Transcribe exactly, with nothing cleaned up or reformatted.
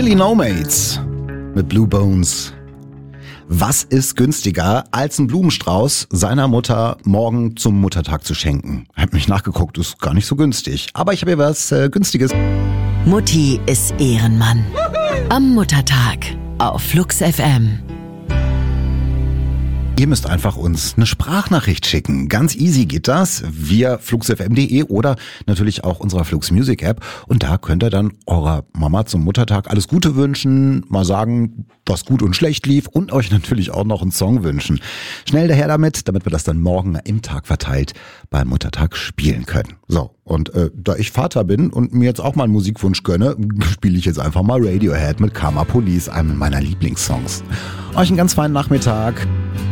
Billy No Mates mit Blue Bones. Was ist günstiger, als einen Blumenstrauß seiner Mutter morgen zum Muttertag zu schenken? Hab mich nachgeguckt, ist gar nicht so günstig. Aber ich habe hier was äh, Günstiges. Mutti ist Ehrenmann. Am Muttertag auf Flux F M. Ihr müsst einfach uns eine Sprachnachricht schicken. Ganz easy geht das via fluxfm punkt de oder natürlich auch unserer Flux Music App. Und da könnt ihr dann eurer Mama zum Muttertag alles Gute wünschen, mal sagen, was gut und schlecht lief und euch natürlich auch noch einen Song wünschen. Schnell daher damit, damit wir das dann morgen im Tag verteilt beim Muttertag spielen können. So, und äh, da ich Vater bin und mir jetzt auch mal einen Musikwunsch gönne, spiele ich jetzt einfach mal Radiohead mit Karma Police, einem meiner Lieblingssongs. Euch einen ganz feinen Nachmittag.